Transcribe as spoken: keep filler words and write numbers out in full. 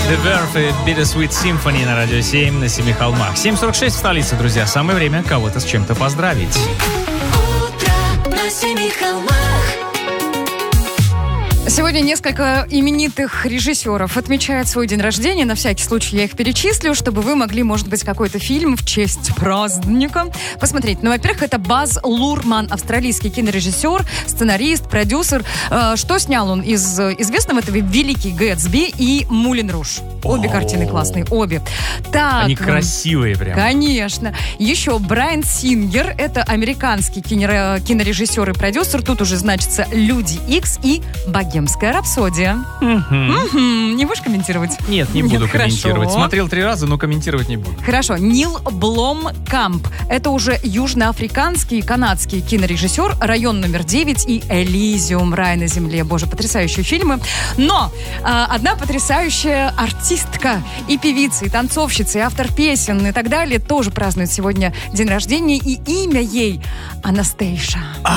The Verve и Bittersweet Symphony на Радио семь на Семи холмах. семь сорок шесть в столице, друзья. Самое время кого-то с чем-то поздравить. Утро на Семи холмах. Сегодня несколько именитых режиссеров отмечают свой день рождения. На всякий случай я их перечислю, чтобы вы могли, может быть, какой-то фильм в честь праздника посмотреть. Ну, во-первых, это Баз Лурман, австралийский кинорежиссер, сценарист, продюсер. Э, что снял он из известного? Это «Великий Гэтсби» и «Мулен Руж». Обе картины классные, обе. Так, Они красивые прям. Конечно. Еще Брайан Сингер, это американский кино- кинорежиссер и продюсер. Тут уже значится «Люди Икс» и «Богемская рапсодия». Угу. Угу. Не будешь комментировать? Нет, не буду Нет, комментировать. хорошо. Смотрел три раза, но комментировать не буду. Хорошо. Нил Бломкамп. Это уже южноафриканский и канадский кинорежиссер. «Район номер девять» и «Элизиум. Рай на земле». Боже, потрясающие фильмы. Но э, одна потрясающая артистка и певица, и танцовщица, и автор песен и так далее тоже празднует сегодня день рождения. И имя ей Анастейша.